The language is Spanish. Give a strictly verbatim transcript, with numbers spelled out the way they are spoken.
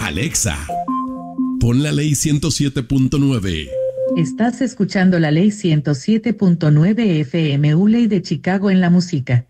Alexa, pon la ley ciento siete punto nueve. Estás escuchando la ley ciento siete punto nueve F M, U Ley de Chicago en la música.